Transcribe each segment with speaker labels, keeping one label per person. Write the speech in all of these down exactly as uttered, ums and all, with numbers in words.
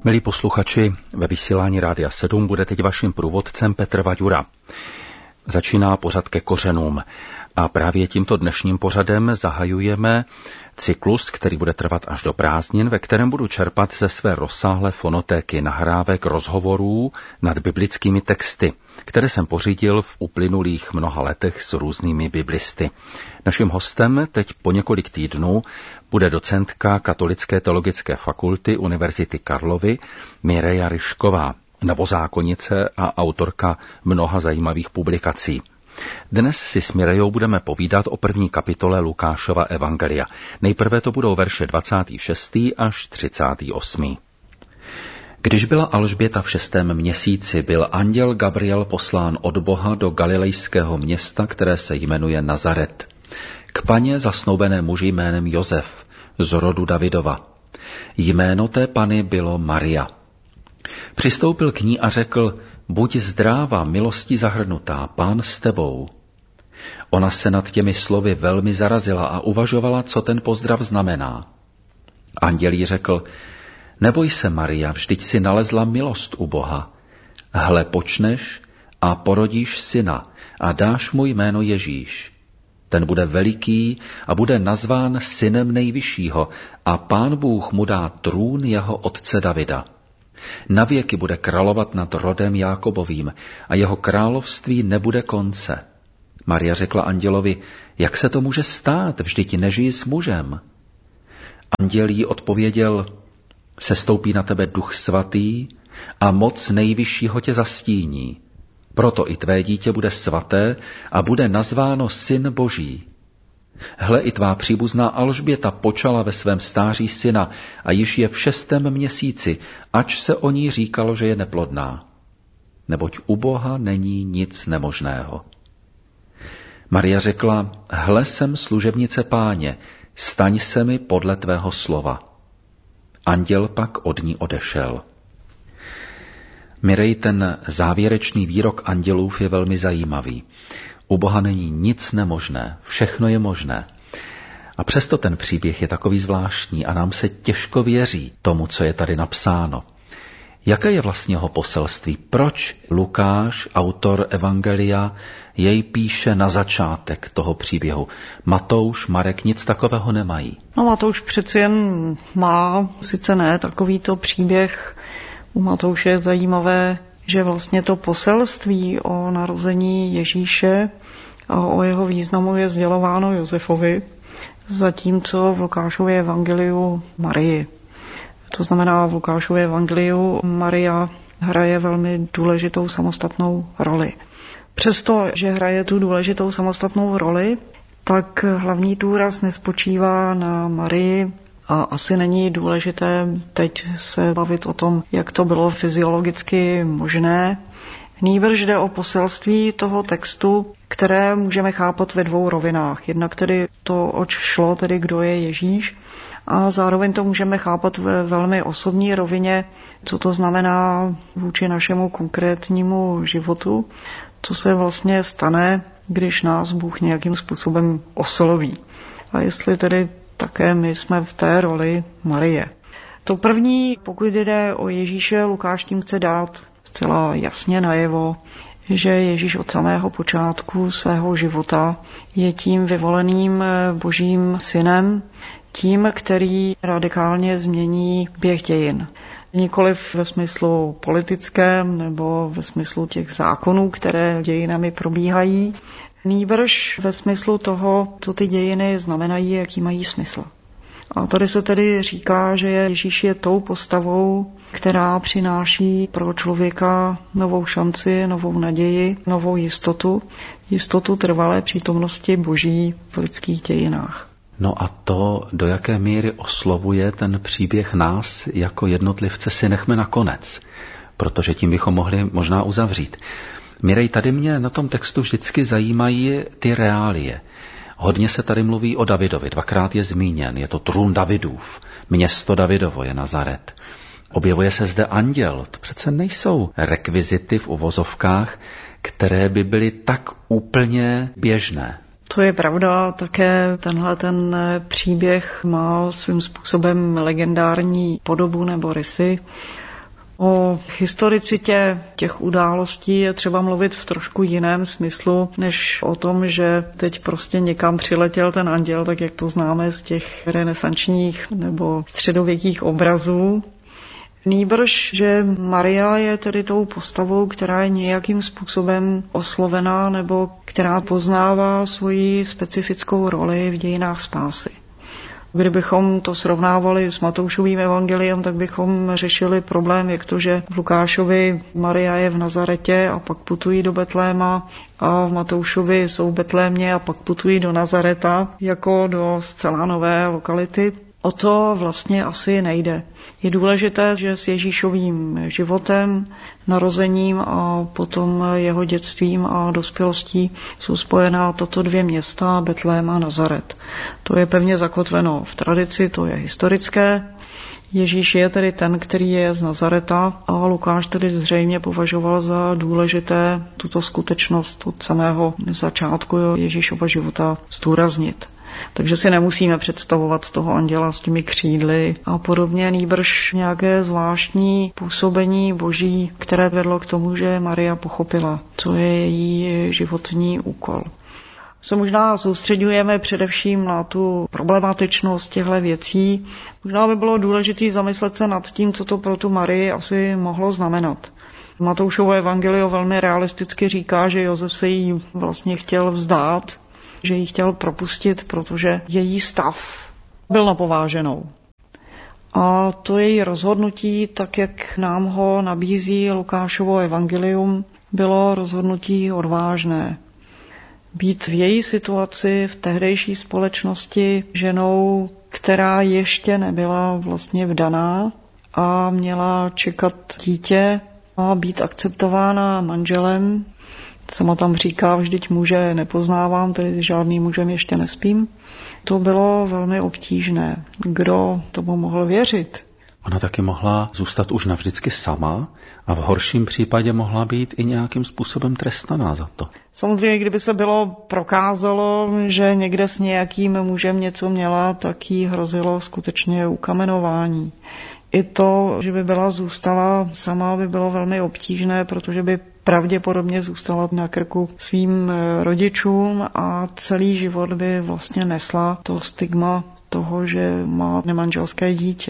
Speaker 1: Milí posluchači, ve vysílání Rádia sedm bude teď vaším průvodcem Petr Vaďura. Začíná pořad Ke kořenům a právě tímto dnešním pořadem zahajujeme cyklus, který bude trvat až do prázdnin, ve kterém budu čerpat ze své rozsáhlé fonotéky nahrávek rozhovorů nad biblickými texty, které jsem pořídil v uplynulých mnoha letech s různými biblisty. Naším hostem teď po několik týdnů bude docentka Katolické teologické fakulty Univerzity Karlovy Mireja Ryšková, novozákonnice a autorka mnoha zajímavých publikací. Dnes si s Mirejou budeme povídat o první kapitole Lukášova evangelia. Nejprve to budou verše dvacátý šestý až třicátý osmý Když byla Alžběta v šestém měsíci, byl anděl Gabriel poslán od Boha do galilejského města, které se jmenuje Nazaret, k paně zasnoubené muži jménem Josef, z rodu Davidova. Jméno té pany bylo Maria. Přistoupil k ní a řekl: Buď zdráva, milostí zahrnutá, Pán s tebou. Ona se nad těmi slovy velmi zarazila a uvažovala, co ten pozdrav znamená. Anděl jí řekl: Neboj se, Maria, vždyť si nalezla milost u Boha. Hle, počneš a porodíš syna a dáš mu jméno Ježíš. Ten bude veliký a bude nazván synem nejvyššího a Pán Bůh mu dá trůn jeho otce Davida. Navěky bude královat nad rodem Jákobovým a jeho království nebude konce. Maria řekla andělovi: Jak se to může stát, vždyť nežijí s mužem? Anděl jí odpověděl: Sestoupí na tebe Duch svatý a moc nejvyššího tě zastíní. Proto i tvé dítě bude svaté a bude nazváno Syn Boží. Hle, i tvá příbuzná Alžběta počala ve svém stáří syna a již je v šestém měsíci, ač se o ní říkalo, že je neplodná. Neboť u Boha není nic nemožného. Maria řekla: Hle, jsem služebnice Páně, staň se mi podle tvého slova. Anděl pak od ní odešel. Mirej, ten závěrečný výrok andělův je velmi zajímavý. U Boha není nic nemožné, všechno je možné. A přesto ten příběh je takový zvláštní a nám se těžko věří tomu, co je tady napsáno. Jaké je vlastně jeho poselství? Proč Lukáš, autor evangelia, jej píše na začátek toho příběhu? Matouš, Marek nic takového nemají.
Speaker 2: No, Matouš přeci jen má, sice ne takovýto příběh. U Matouše je zajímavé, že vlastně to poselství o narození Ježíše a o jeho významu je sdělováno Josefovi, zatímco v Lukášově evangeliu Marii. To znamená, v Lukášově evangeliu Maria hraje velmi důležitou samostatnou roli. Přesto, že hraje tu důležitou samostatnou roli, tak hlavní důraz nespočívá na Marii a asi není důležité teď se bavit o tom, jak to bylo fyziologicky možné. Nýbrž jde o poselství toho textu, které můžeme chápat ve dvou rovinách. Jednak tedy to, oč šlo, tedy kdo je Ježíš, a zároveň to můžeme chápat ve velmi osobní rovině, co to znamená vůči našemu konkrétnímu životu, co se vlastně stane, když nás Bůh nějakým způsobem osloví. A jestli tedy také my jsme v té roli Marie. To první, pokud jde o Ježíše, Lukáš tím chce dát zcela jasně najevo, že Ježíš od samého počátku svého života je tím vyvoleným Božím synem, tím, který radikálně změní běh dějin. Nikoliv ve smyslu politickém nebo ve smyslu těch zákonů, které dějinami probíhají, nýbrž ve smyslu toho, co ty dějiny znamenají, jaký mají smysl. A tady se tedy říká, že Ježíš je tou postavou, která přináší pro člověka novou šanci, novou naději, novou jistotu, jistotu trvalé přítomnosti Boží v lidských dějinách.
Speaker 1: No a to, do jaké míry oslovuje ten příběh nás jako jednotlivce, si nechme nakonec, protože tím bychom mohli možná uzavřít. Mirej, tady mě na tom textu vždycky zajímají ty reálie. Hodně se tady mluví o Davidovi, dvakrát je zmíněn, je to trůn Davidův, město Davidovo je Nazaret. Objevuje se zde anděl, to přece nejsou rekvizity v uvozovkách, které by byly tak úplně běžné.
Speaker 2: To je pravda, také tenhle ten příběh má svým způsobem legendární podobu nebo rysy. O historicitě těch událostí je třeba mluvit v trošku jiném smyslu, než o tom, že teď prostě někam přiletěl ten anděl, tak jak to známe z těch renesančních nebo středověkých obrazů. Nýbrž, že Maria je tedy tou postavou, která je nějakým způsobem oslovená nebo která poznává svoji specifickou roli v dějinách spásy. Kdybychom to srovnávali s Matoušovým evangeliem, tak bychom řešili problém, jak to, že v Lukášovi Maria je v Nazaretě a pak putují do Betléma a v Matoušovi jsou v Betlémě a pak putují do Nazareta jako do zcela nové lokality. O to vlastně asi nejde. Je důležité, že s Ježíšovým životem, narozením a potom jeho dětstvím a dospělostí jsou spojená tato dvě města, Betlém a Nazaret. To je pevně zakotveno v tradici, to je historické. Ježíš je tedy ten, který je z Nazareta a Lukáš tedy zřejmě považoval za důležité tuto skutečnost od samého začátku Ježíšova života zdůraznit. Takže si nemusíme představovat toho anděla s těmi křídly a podobně, nýbrž nějaké zvláštní působení boží, které vedlo k tomu, že Maria pochopila, co je její životní úkol. Se možná soustředujeme především na tu problematičnost těchto věcí. Možná by bylo důležité zamyslet se nad tím, co to pro tu Marii asi mohlo znamenat. Matoušovo evangelio velmi realisticky říká, že Josef se jí vlastně chtěl vzdát, že ji chtěl propustit, protože její stav byl napováženou. A to její rozhodnutí, tak jak nám ho nabízí Lukášovo evangelium, bylo rozhodnutí odvážné. Být v její situaci, v tehdejší společnosti ženou, která ještě nebyla vlastně vdaná a měla čekat dítě a být akceptována manželem. Sama tam říká, vždyť muže nepoznávám, tedy žádný mužem ještě nespím. To bylo velmi obtížné. Kdo tomu mohl věřit?
Speaker 1: Ona taky mohla zůstat už navždycky sama a v horším případě mohla být i nějakým způsobem trestaná za to.
Speaker 2: Samozřejmě, kdyby se bylo prokázalo, že někde s nějakým mužem něco měla, tak jí hrozilo skutečně ukamenování. I to, že by byla zůstala sama, by bylo velmi obtížné, protože by pravděpodobně zůstala na krku svým rodičům a celý život by vlastně nesla to stigma toho, že má nemanželské dítě.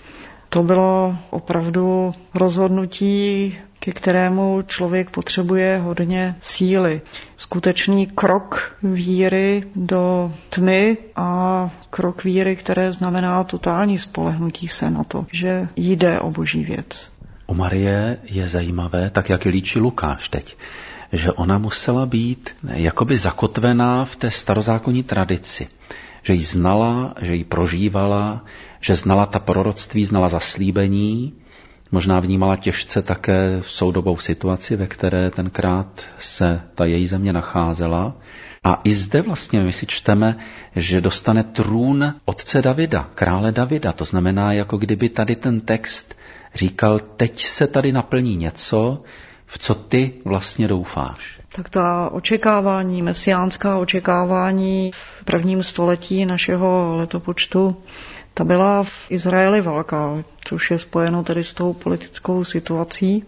Speaker 2: To bylo opravdu rozhodnutí, ke kterému člověk potřebuje hodně síly. Skutečný krok víry do tmy a krok víry, které znamená totální spolehnutí se na to, že jde o boží věc.
Speaker 1: U Marie je zajímavé, tak jak líčí Lukáš teď, že ona musela být jakoby zakotvená v té starozákonní tradici. Že ji znala, že ji prožívala, že znala ta proroctví, znala zaslíbení, možná vnímala těžce také soudobou situaci, ve které tenkrát se ta její země nacházela. A i zde vlastně my si čteme, že dostane trůn otce Davida, krále Davida. To znamená, jako kdyby tady ten text říkal, teď se tady naplní něco, v co ty vlastně doufáš.
Speaker 2: Tak ta očekávání, mesiánská očekávání v prvním století našeho letopočtu, ta byla v Izraeli velká, což je spojeno tedy s tou politickou situací.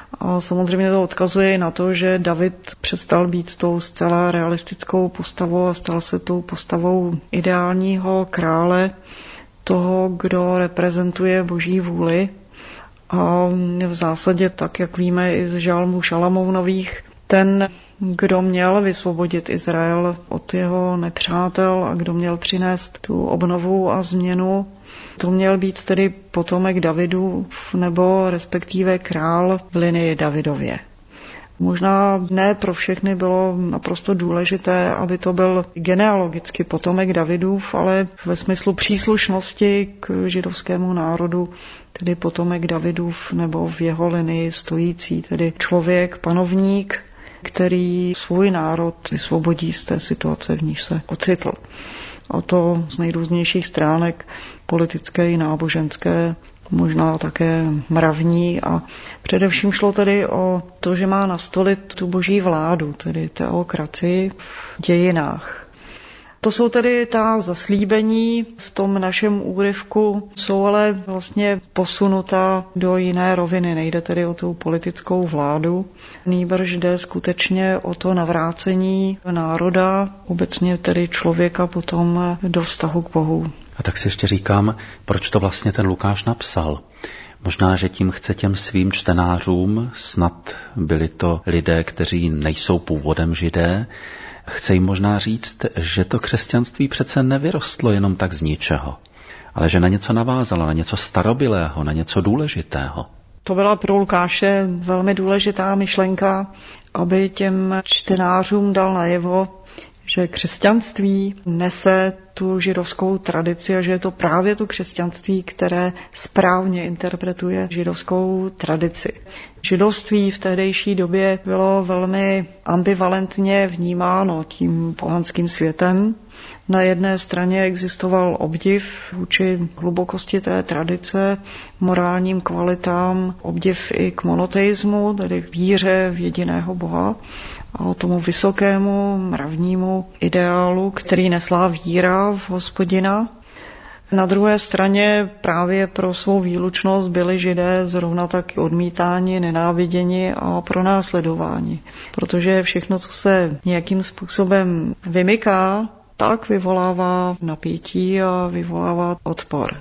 Speaker 2: A samozřejmě to odkazuje i na to, že David přestal být tou zcela realistickou postavou a stal se tou postavou ideálního krále, toho, kdo reprezentuje boží vůli. A v zásadě tak, jak víme i z žalmů Šalamounových, ten, kdo měl vysvobodit Izrael od jeho nepřátel a kdo měl přinést tu obnovu a změnu, to měl být tedy potomek Davidu nebo respektive král v linii Davidově. Možná ne pro všechny bylo naprosto důležité, aby to byl genealogicky potomek Davidův, ale ve smyslu příslušnosti k židovskému národu, tedy potomek Davidův nebo v jeho linii stojící, tedy člověk, panovník, který svůj národ vysvobodí z té situace, v níž se ocitl. A to z nejrůznějších stránek, politické i náboženské, možná také mravní, a především šlo tedy o to, že má nastolit tu boží vládu, tedy teokracii v dějinách. To jsou tedy ta zaslíbení v tom našem úryvku, jsou ale vlastně posunuta do jiné roviny. Nejde tedy o tu politickou vládu, nýbrž jde skutečně o to navrácení národa, obecně tedy člověka potom do vztahu k Bohu.
Speaker 1: A tak si ještě říkám, proč to vlastně ten Lukáš napsal. Možná, že tím chce těm svým čtenářům, snad byli to lidé, kteří nejsou původem Židé, chce jim možná říct, že to křesťanství přece nevyrostlo jenom tak z ničeho, ale že na něco navázalo, na něco starobylého, na něco důležitého.
Speaker 2: To byla pro Lukáše velmi důležitá myšlenka, aby těm čtenářům dal najevo, že křesťanství nese tu židovskou tradici a že je to právě to křesťanství, které správně interpretuje židovskou tradici. Židovství v tehdejší době bylo velmi ambivalentně vnímáno tím pohanským světem. Na jedné straně existoval obdiv vůči hlubokosti té tradice, morálním kvalitám, obdiv i k monoteismu, tedy víře v jediného Boha, a o tomu vysokému mravnímu ideálu, který nesla víra v Hospodina. Na druhé straně právě pro svou výlučnost byli Židé zrovna tak odmítáni, nenáviděni a pronásledováni. Protože všechno, co se nějakým způsobem vymyká, tak vyvolává napětí a vyvolává odpor.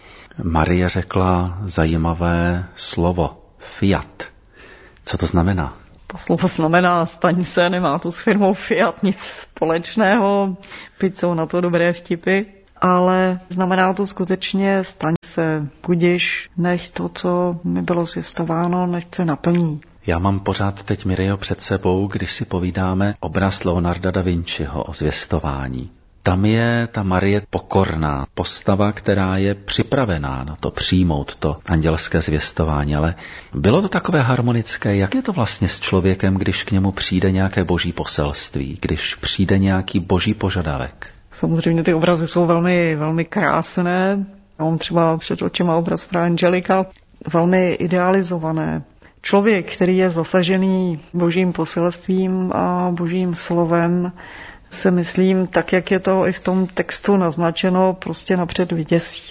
Speaker 1: Marie řekla zajímavé slovo Fiat. Co to znamená?
Speaker 2: To slovo znamená staň se, nemá to s firmou Fiat nic společného, byť jsou na to dobré vtipy, ale znamená to skutečně staň se, budiš, nech to, co mi bylo zvěstováno, nech se naplní.
Speaker 1: Já mám pořád teď, Mirejo, před sebou, když si povídáme obraz Leonarda da Vinciho o zvěstování. Tam je ta Marie pokorná, postava, která je připravená na to přijmout to andělské zvěstování, ale bylo to takové harmonické, jak je to vlastně s člověkem, když k němu přijde nějaké boží poselství, když přijde nějaký boží požadavek?
Speaker 2: Samozřejmě ty obrazy jsou velmi, velmi krásné. Já mám třeba před očima obraz fra Angelika, velmi idealizované. Člověk, který je zasažený božím poselstvím a božím slovem, se myslím, tak jak je to i v tom textu naznačeno, prostě napřed vyděsí.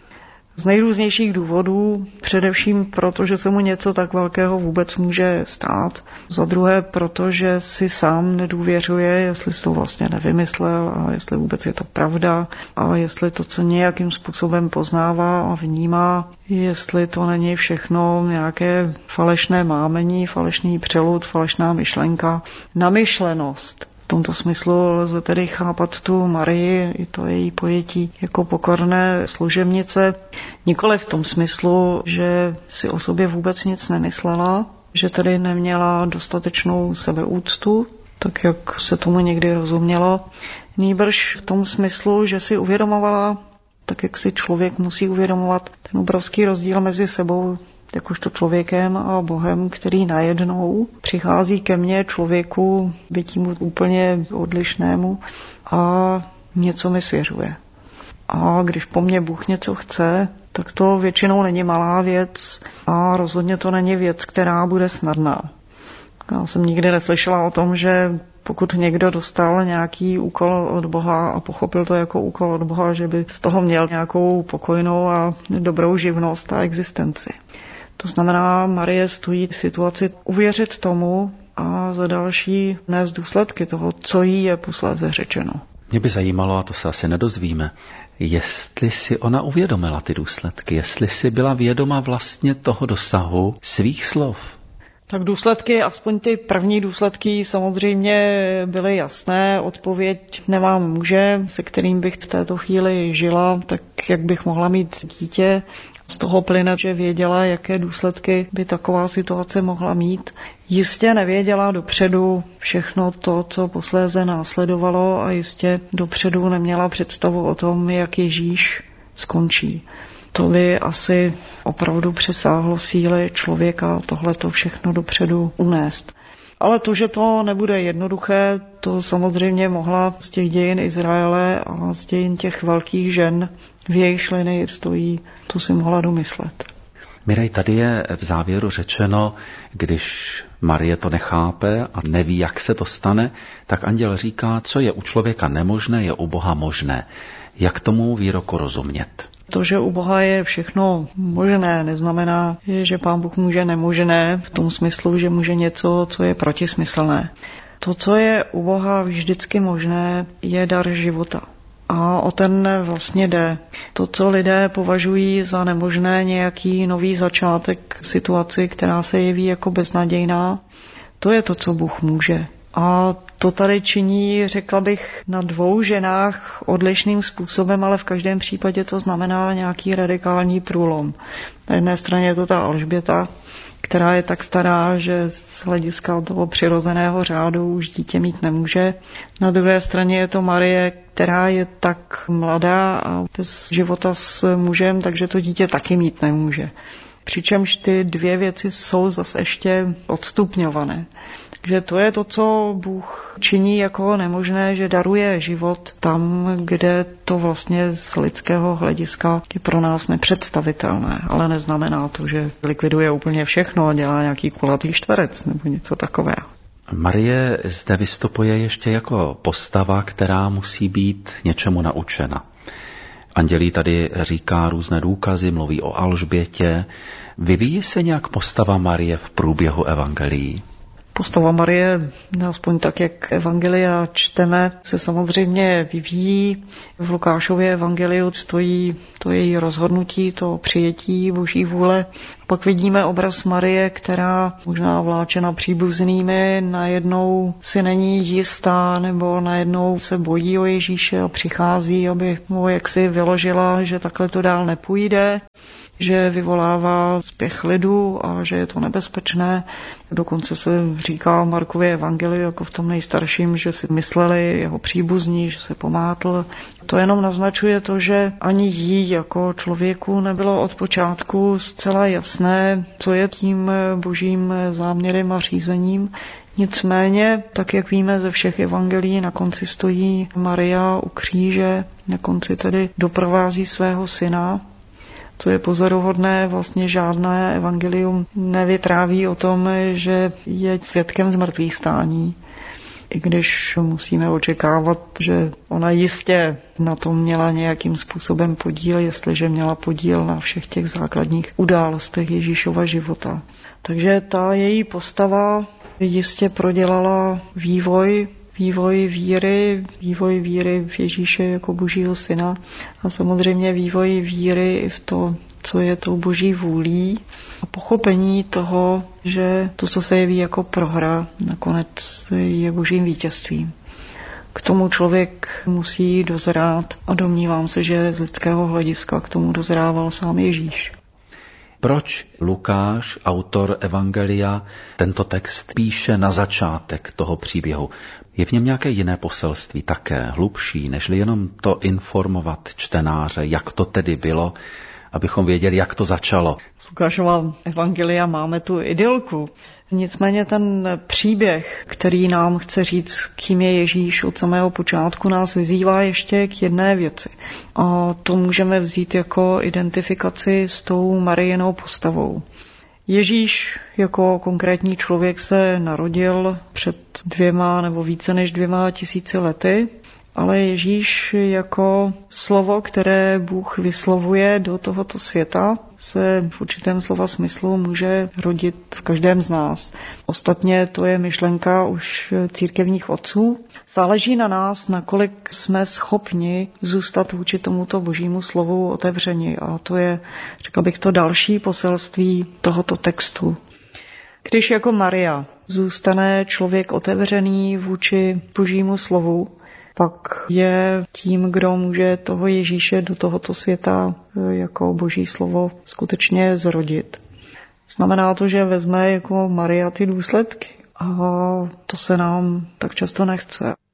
Speaker 2: Z nejrůznějších důvodů, především proto, že se mu něco tak velkého vůbec může stát. Za druhé, protože si sám nedůvěřuje, jestli to vlastně nevymyslel a jestli vůbec je to pravda a jestli to, co nějakým způsobem poznává a vnímá, jestli to není všechno nějaké falešné mámení, falešný přelud, falešná myšlenka, namyšlenost. V tomto smyslu lze tedy chápat tu Marii, i to její pojetí jako pokorné služebnice, nikoli v tom smyslu, že si o sobě vůbec nic nemyslela, že tedy neměla dostatečnou sebeúctu, tak jak se tomu někdy rozumělo, nýbrž v tom smyslu, že si uvědomovala, tak jak si člověk musí uvědomovat, ten obrovský rozdíl mezi sebou, jakožto člověkem a Bohem, který najednou přichází ke mně, člověku, bytímu úplně odlišnému, a něco mi svěřuje. A když po mně Bůh něco chce, tak to většinou není malá věc a rozhodně to není věc, která bude snadná. Já jsem nikdy neslyšela o tom, že pokud někdo dostal nějaký úkol od Boha a pochopil to jako úkol od Boha, že by z toho měl nějakou pokojnou a dobrou živnost a existenci. To znamená, Marie stojí v situaci uvěřit tomu a za další nést důsledky toho, co jí je posléze řečeno.
Speaker 1: Mě by zajímalo, a to se asi nedozvíme, jestli si ona uvědomila ty důsledky, jestli si byla vědoma vlastně toho dosahu svých slov.
Speaker 2: Tak důsledky, aspoň ty první důsledky samozřejmě byly jasné. Odpověď nemám muže, se kterým bych v této chvíli žila, tak jak bych mohla mít dítě. Z toho plyne, že věděla, jaké důsledky by taková situace mohla mít. Jistě nevěděla dopředu všechno to, co posléze následovalo, a jistě dopředu neměla představu o tom, jak Ježíš skončí. To by asi opravdu přesáhlo síly člověka tohleto všechno dopředu unést. Ale to, že to nebude jednoduché, to samozřejmě mohla z těch dějin Izraele a z dějin těch velkých žen, v jejich linii stojí, to si mohla domyslet.
Speaker 1: Mirej, tady je v závěru řečeno, když Marie to nechápe a neví, jak se to stane, tak anděl říká, co je u člověka nemožné, je u Boha možné. Jak tomu výroku rozumět?
Speaker 2: To, že u Boha je všechno možné, neznamená, že Pán Bůh může nemožné v tom smyslu, že může něco, co je protismyslné. To, co je u Boha vždycky možné, je dar života. A o ten vlastně jde. To, co lidé považují za nemožné, nějaký nový začátek v situaci, která se jeví jako beznadějná, to je to, co Bůh může. A to tady činí, řekla bych, na dvou ženách odlišným způsobem, ale v každém případě to znamená nějaký radikální průlom. Na jedné straně je to ta Alžběta, která je tak stará, že z hlediska toho přirozeného řádu už dítě mít nemůže. Na druhé straně je to Marie, která je tak mladá a bez života s mužem, takže to dítě taky mít nemůže. Přičemž ty dvě věci jsou zase ještě odstupňované. Takže to je to, co Bůh činí jako nemožné, že daruje život tam, kde to vlastně z lidského hlediska je pro nás nepředstavitelné. Ale neznamená to, že likviduje úplně všechno a dělá nějaký kulatý čtverec nebo něco takového.
Speaker 1: Marie zde vystupuje ještě jako postava, která musí být něčemu naučena. Andělí tady říká různé důkazy, mluví o Alžbětě. Vyvíjí se nějak postava Marie v průběhu evangelií?
Speaker 2: Postava Marie, aspoň tak, jak evangelia čteme, se samozřejmě vyvíjí. V Lukášově evangeliu stojí to její rozhodnutí, to přijetí Boží vůle. Pak vidíme obraz Marie, která možná vláčena příbuznými, najednou si není jistá nebo najednou se bojí o Ježíše a přichází, aby mu jaksi vyložila, že takhle to dál nepůjde, že vyvolává spěch lidu a že je to nebezpečné. Dokonce se říká Markově evangeliu jako v tom nejstarším, že si mysleli jeho příbuzní, že se pomátl. To jenom naznačuje to, že ani jí jako člověku nebylo od počátku zcela jasné, co je tím božím záměrem a řízením. Nicméně, tak jak víme ze všech evangelií, na konci stojí Maria u kříže, na konci tedy doprovází svého syna. Co je pozoruhodné, vlastně žádné evangelium nevypráví o tom, že je svědkem zmrtvých stání. I když musíme očekávat, že ona jistě na tom měla nějakým způsobem podíl, jestliže měla podíl na všech těch základních událostech Ježíšova života. Takže ta její postava jistě prodělala vývoj, vývoj víry, vývoj víry v Ježíše jako Božího syna a samozřejmě vývoj víry i v to, co je tou Boží vůlí a pochopení toho, že to, co se jeví jako prohra, nakonec je Božím vítězstvím. K tomu člověk musí dozrát a domnívám se, že z lidského hlediska k tomu dozrával sám Ježíš.
Speaker 1: Proč Lukáš, autor evangelia, tento text píše na začátek toho příběhu? Je v něm nějaké jiné poselství, také hlubší, nežli jenom to informovat čtenáře, jak to tedy bylo, abychom věděli, jak to začalo?
Speaker 2: Z Lukášova evangelia máme tu idylku. Nicméně ten příběh, který nám chce říct, kým je Ježíš od samého počátku, nás vyzývá ještě k jedné věci. A to můžeme vzít jako identifikaci s tou Mariinou postavou. Ježíš jako konkrétní člověk se narodil před dvěma nebo více než dvěma tisíci lety, ale Ježíš jako slovo, které Bůh vyslovuje do tohoto světa, se v určitém slova smyslu může rodit v každém z nás. Ostatně to je myšlenka už církevních otců. Záleží na nás, nakolik jsme schopni zůstat vůči tomuto božímu slovu otevřeni. A to je, řekla bych, to další poselství tohoto textu. Když jako Maria zůstane člověk otevřený vůči božímu slovu, pak je tím, kdo může toho Ježíše do tohoto světa jako boží slovo skutečně zrodit. Znamená to, že vezme jako Maria ty důsledky. A to se nám tak často nechce.